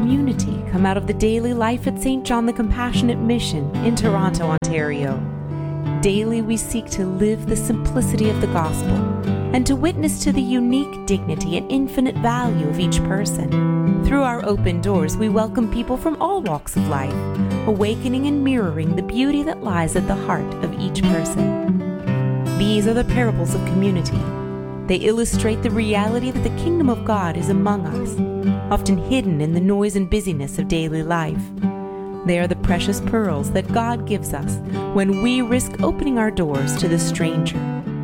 community come out of the daily life at St. John the Compassionate Mission in Toronto, Ontario. Daily we seek to live the simplicity of the gospel and to witness to the unique dignity and infinite value of each person. Through our open doors, we welcome people from all walks of life, awakening and mirroring the beauty that lies at the heart of each person. These are the parables of community. They illustrate the reality that the kingdom of God is among us, often hidden in the noise and busyness of daily life. They are the precious pearls that God gives us when we risk opening our doors to the stranger.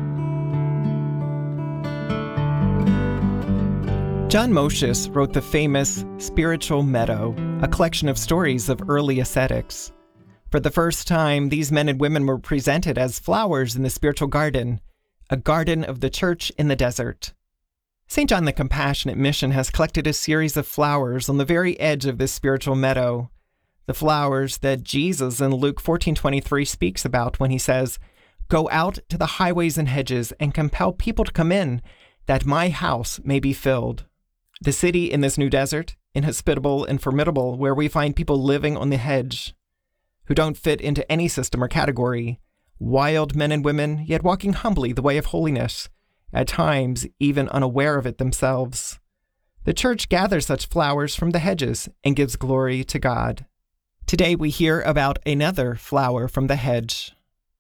John Moschus wrote the famous Spiritual Meadow, a collection of stories of early ascetics. For the first time, these men and women were presented as flowers in the spiritual garden, a garden of the church in the desert. St. John the Compassionate Mission has collected a series of flowers on the very edge of this spiritual meadow, the flowers that Jesus in Luke 14:23 speaks about when he says, "Go out to the highways and hedges and compel people to come in, that my house may be filled." The city in this new desert, inhospitable and formidable, where we find people living on the hedge, who don't fit into any system or category, wild men and women, yet walking humbly the way of holiness, at times even unaware of it themselves. The church gathers such flowers from the hedges and gives glory to God. Today we hear about another flower from the hedge.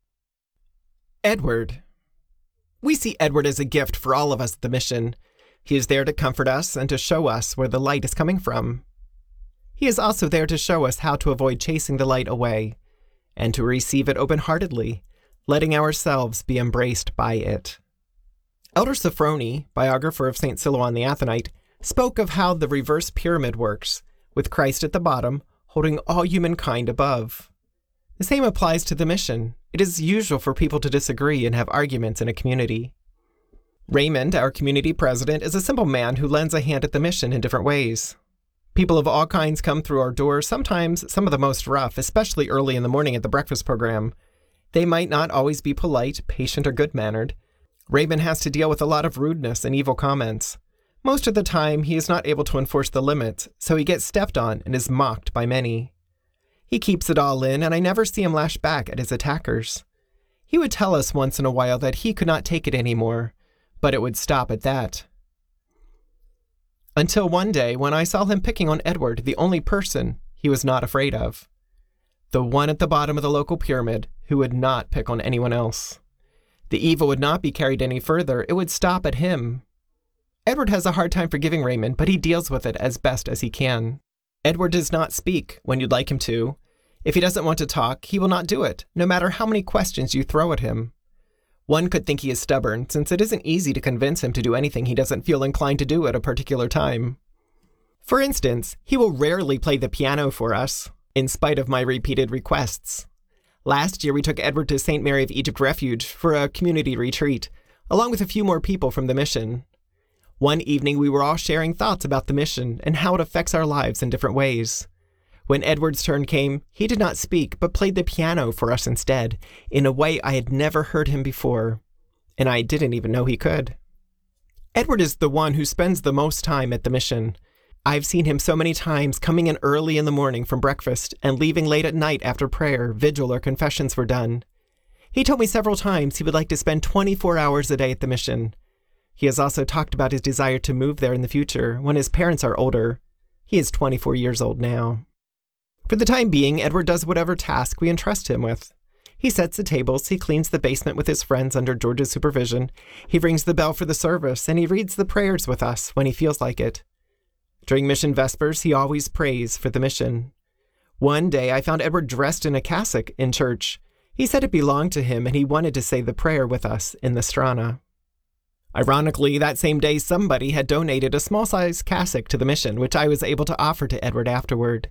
Edward. We see Edward as a gift for all of us at the mission. He is there to comfort us and to show us where the light is coming from. He is also there to show us how to avoid chasing the light away, and to receive it open-heartedly, letting ourselves be embraced by it. Elder Sophrony, biographer of St. Silouan the Athonite, spoke of how the reverse pyramid works, with Christ at the bottom, holding all humankind above. The same applies to the mission. It is usual for people to disagree and have arguments in a community. Raymond, our community president, is a simple man who lends a hand at the mission in different ways. People of all kinds come through our doors, sometimes some of the most rough, especially early in the morning at the breakfast program. They might not always be polite, patient, or good-mannered. Raymond has to deal with a lot of rudeness and evil comments. Most of the time, he is not able to enforce the limits, so he gets stepped on and is mocked by many. He keeps it all in, and I never see him lash back at his attackers. He would tell us once in a while that he could not take it anymore, but it would stop at that. Until one day when I saw him picking on Edward, the only person he was not afraid of. The one at the bottom of the local pyramid who would not pick on anyone else. The evil would not be carried any further, it would stop at him. Edward has a hard time forgiving Raymond, but he deals with it as best as he can. Edward does not speak when you'd like him to. If he doesn't want to talk, he will not do it, no matter how many questions you throw at him. One could think he is stubborn, since it isn't easy to convince him to do anything he doesn't feel inclined to do at a particular time. For instance, he will rarely play the piano for us, in spite of my repeated requests. Last year we took Edward to St. Mary of Egypt Refuge for a community retreat, along with a few more people from the mission. One evening we were all sharing thoughts about the mission and how it affects our lives in different ways. When Edward's turn came, he did not speak, but played the piano for us instead, in a way I had never heard him before, and I didn't even know he could. Edward is the one who spends the most time at the mission. I've seen him so many times coming in early in the morning from breakfast and leaving late at night after prayer, vigil, or confessions were done. He told me several times he would like to spend 24 hours a day at the mission. He has also talked about his desire to move there in the future, when his parents are older. He is 24 years old now. For the time being, Edward does whatever task we entrust him with. He sets the tables, he cleans the basement with his friends under George's supervision, he rings the bell for the service, and he reads the prayers with us when he feels like it. During mission vespers, he always prays for the mission. One day, I found Edward dressed in a cassock in church. He said it belonged to him, and he wanted to say the prayer with us in the Strana. Ironically, that same day, somebody had donated a small-sized cassock to the mission, which I was able to offer to Edward afterward.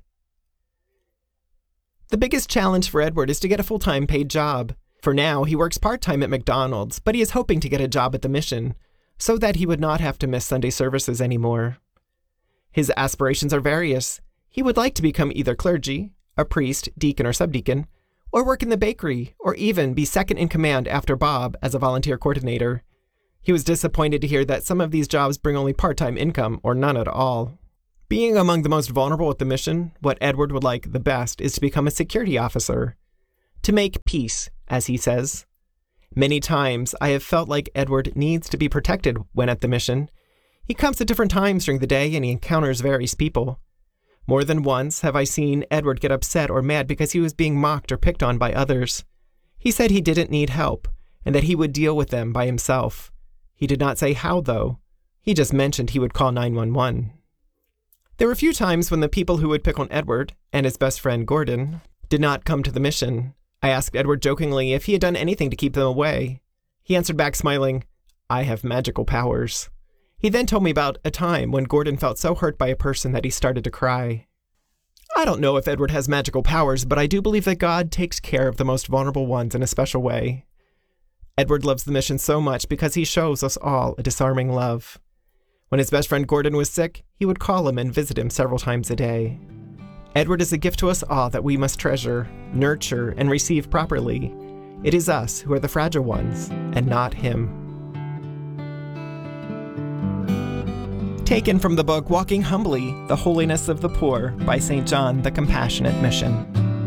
The biggest challenge for Edward is to get a full-time paid job. For now, he works part-time at McDonald's, but he is hoping to get a job at the mission, so that he would not have to miss Sunday services anymore. His aspirations are various. He would like to become either clergy, a priest, deacon, or subdeacon, or work in the bakery, or even be second in command after Bob as a volunteer coordinator. He was disappointed to hear that some of these jobs bring only part-time income or none at all. Being among the most vulnerable at the mission, what Edward would like the best is to become a security officer. To make peace, as he says. Many times I have felt like Edward needs to be protected when at the mission. He comes at different times during the day and he encounters various people. More than once have I seen Edward get upset or mad because he was being mocked or picked on by others. He said he didn't need help and that he would deal with them by himself. He did not say how, though. He just mentioned he would call 911. There were a few times when the people who would pick on Edward and his best friend Gordon did not come to the mission. I asked Edward jokingly if he had done anything to keep them away. He answered back smiling, "I have magical powers." He then told me about a time when Gordon felt so hurt by a person that he started to cry. I don't know if Edward has magical powers, but I do believe that God takes care of the most vulnerable ones in a special way. Edward loves the mission so much because he shows us all a disarming love. When his best friend Gordon was sick, he would call him and visit him several times a day. Edward is a gift to us all that we must treasure, nurture, and receive properly. It is us who are the fragile ones, and not him. Taken from the book Walking Humbly, The Holiness of the Poor by St. John the Compassionate Mission.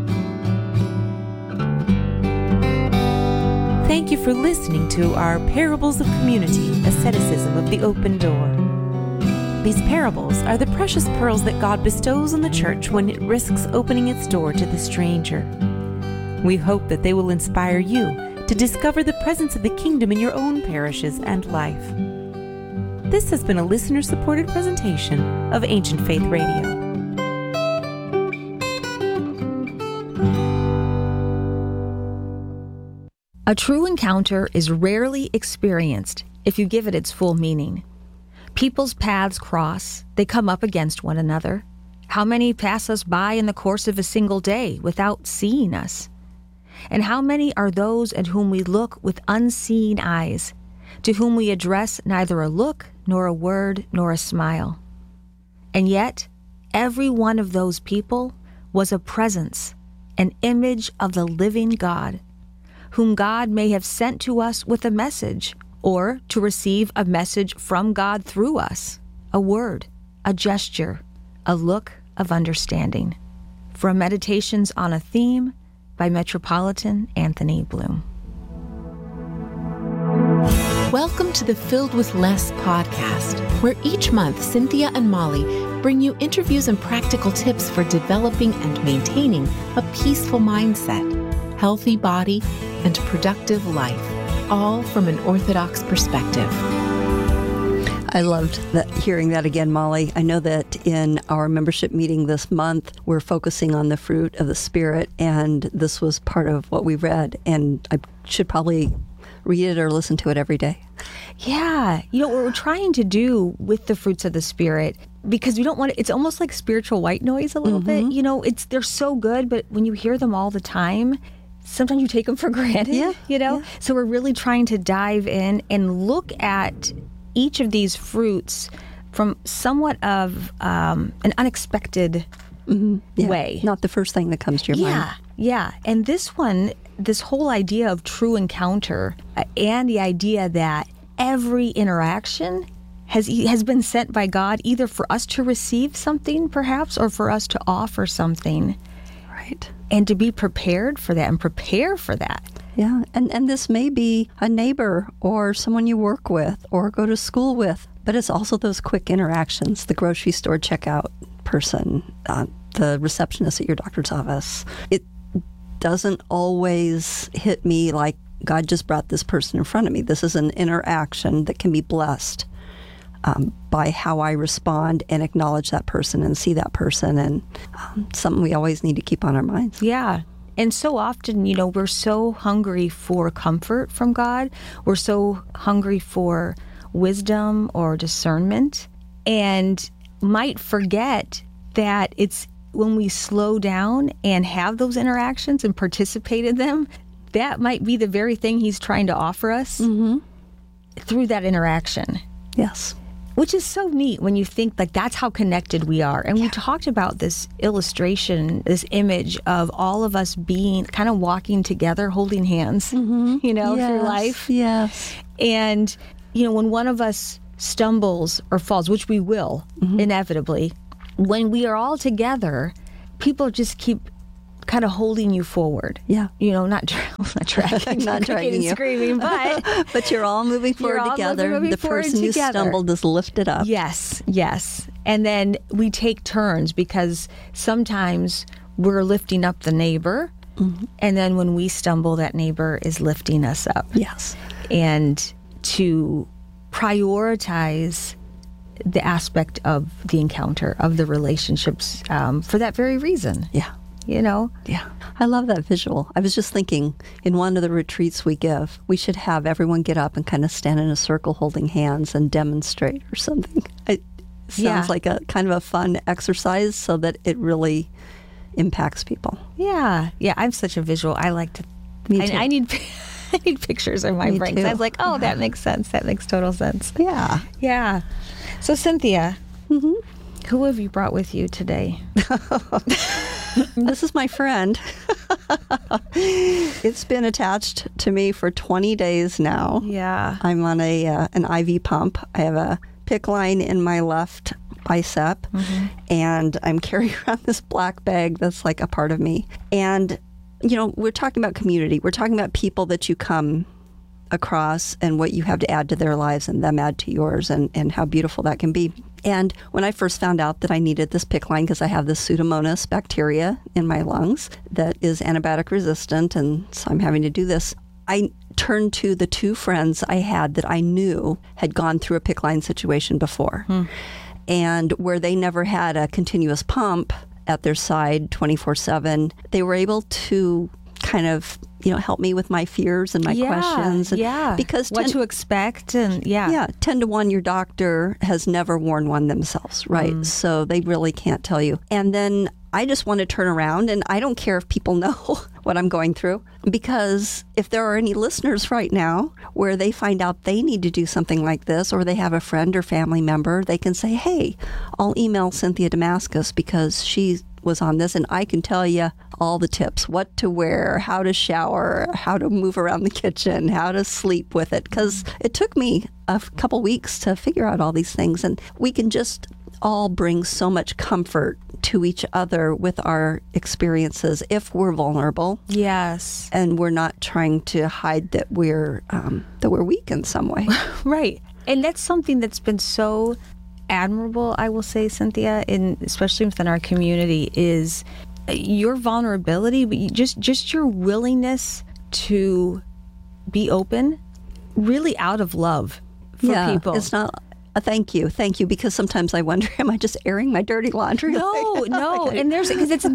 Thank you for listening to our Parables of Community, Asceticism of the Open Door. These parables are the precious pearls that God bestows on the church when it risks opening its door to the stranger. We hope that they will inspire you to discover the presence of the kingdom in your own parishes and life. This has been a listener-supported presentation of Ancient Faith Radio. A true encounter is rarely experienced if you give it its full meaning. People's paths cross, they come up against one another. How many pass us by in the course of a single day without seeing us? And how many are those at whom we look with unseen eyes, to whom we address neither a look, nor a word, nor a smile? And yet, every one of those people was a presence, an image of the living God, whom God may have sent to us with a message, or to receive a message from God through us, a word, a gesture, a look of understanding. From Meditations on a Theme by Metropolitan Anthony Bloom. Welcome to the Filled with Less podcast, where each month Cynthia and Molly bring you interviews and practical tips for developing and maintaining a peaceful mindset, healthy body, and productive life, all from an Orthodox perspective. I loved hearing that again, Molly. I know that in our membership meeting this month, we're focusing on the fruit of the Spirit, and this was part of what we read, and I should probably read it or listen to it every day. Yeah. You know, what we're trying to do with the fruits of the Spirit, because we don't want it's almost like spiritual white noise a little bit. You know, they're so good, but when you hear them all the time, sometimes you take them for granted, you know? Yeah. So we're really trying to dive in and look at each of these fruits from somewhat of an unexpected way. Not the first thing that comes to your mind. Yeah. And this one, this whole idea of true encounter and the idea that every interaction has been sent by God either for us to receive something perhaps or for us to offer something. Right. And to be prepared for that and prepare for that. Yeah, and this may be a neighbor or someone you work with or go to school with, but it's also those quick interactions, the grocery store checkout person, the receptionist at your doctor's office. It doesn't always hit me like God just brought this person in front of me. This is an interaction that can be blessed by how I respond and acknowledge that person and see that person, and something we always need to keep on our minds. Yeah. And so often, you know, we're so hungry for comfort from God. We're so hungry for wisdom or discernment, and might forget that it's when we slow down and have those interactions and participate in them, that might be the very thing He's trying to offer us through that interaction. Yes. Which is so neat when you think like that's how connected we are. And we talked about this illustration, this image of all of us being kind of walking together, holding hands, you know, through life. Yes. And, you know, when one of us stumbles or falls, which we will inevitably, when we are all together, people just keep kind of holding you forward. Yeah. Not dragging, Not dragging you. screaming, but you're all moving forward together. The person who stumbled is lifted up. Yes. And then we take turns, because sometimes we're lifting up the neighbor, and then when we stumble, that neighbor is lifting us up. Yes. And to prioritize the aspect of the encounter, of the relationships, for that very reason. Yeah. Yeah. I love that visual. I was just thinking, in one of the retreats we give, we should have everyone get up and kind of stand in a circle holding hands and demonstrate or something. It sounds like a kind of a fun exercise, so that it really impacts people. Yeah. I'm such a visual. I like to. Me too. I need pictures in my Me brain. too. I was like, oh, that makes sense. That makes total sense. Yeah. So, Cynthia, who have you brought with you today? This is my friend. It's been attached to me for 20 days now. Yeah. I'm on an IV pump. I have a PICC line in my left bicep, and I'm carrying around this black bag that's like a part of me. And, we're talking about community. We're talking about people that you come across and what you have to add to their lives and them add to yours, and how beautiful that can be. And when I first found out that I needed this PICC line, because I have this Pseudomonas bacteria in my lungs that is antibiotic resistant, and so I'm having to do this, I turned to the two friends I had that I knew had gone through a PICC line situation before. And where they never had a continuous pump at their side 24/7, they were able to kind of, help me with my fears and my questions. And because what to expect, and 10 to 1, your doctor has never worn one themselves, right? So they really can't tell you. And then I just want to turn around, and I don't care if people know what I'm going through, because if there are any listeners right now where they find out they need to do something like this, or they have a friend or family member, they can say, hey, I'll email Cynthia Damascus, because she was on this, and I can tell you all the tips: what to wear, how to shower, how to move around the kitchen, how to sleep with it. Because it took me a couple weeks to figure out all these things, and we can just all bring so much comfort to each other with our experiences if we're vulnerable. Yes. And we're not trying to hide that we're weak in some way. Right. And that's something that's been so admirable, I will say, Cynthia, especially within our community, is your vulnerability, but just your willingness to be open, really out of love for people. It's not a thank you, because sometimes I wonder, am I just airing my dirty laundry? No, and because it's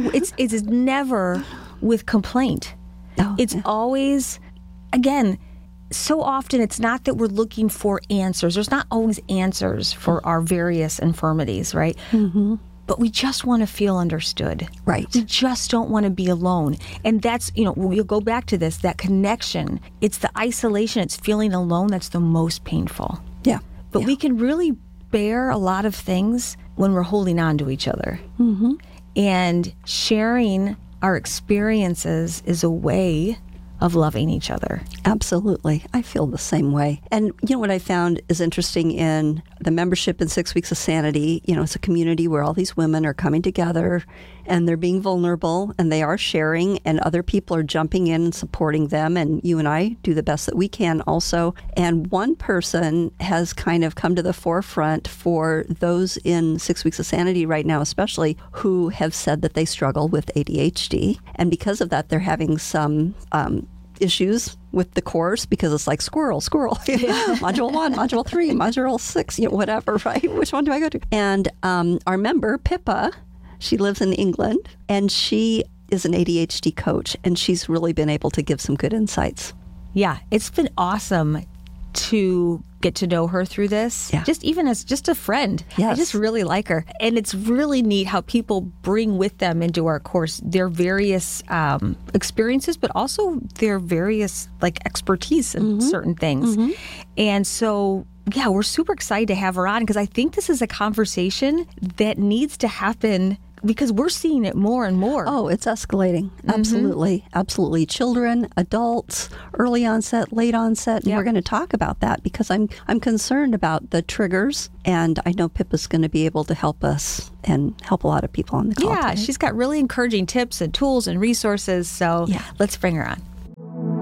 never with complaint. It's always, again, so often it's not that we're looking for answers. There's not always answers for our various infirmities, right? But we just want to feel understood. Right. We just don't want to be alone. And that's, we'll go back to this, that connection. It's the isolation, it's feeling alone that's the most painful. Yeah. But we can really bear a lot of things when we're holding on to each other. And sharing our experiences is a way of loving each other. Absolutely. I feel the same way. And what I found is interesting in the membership in 6 Weeks of Sanity, it's a community where all these women are coming together and they're being vulnerable and they are sharing, and other people are jumping in and supporting them. And you and I do the best that we can also. And one person has kind of come to the forefront for those in 6 Weeks of Sanity right now, especially, who have said that they struggle with ADHD. And because of that, they're having some issues with the course, because it's like squirrel, module 1, module 3, module 6, whatever, right? Which one do I go to? And our member, Pippa, she lives in England, and she is an ADHD coach, and she's really been able to give some good insights. Yeah, it's been awesome to get to know her through this, just even as just a friend. Yes. I just really like her. And it's really neat how people bring with them into our course their various experiences, but also their various expertise in certain things. And so, we're super excited to have her on, because I think this is a conversation that needs to happen because we're seeing it more and more. Oh, it's escalating. Absolutely. Absolutely. Children, adults, early onset, late onset. And we're going to talk about that because I'm concerned about the triggers. And I know Pippa's going to be able to help us and help a lot of people on the call. Yeah, today. she's got really encouraging tips and tools and resources. So let's bring her on.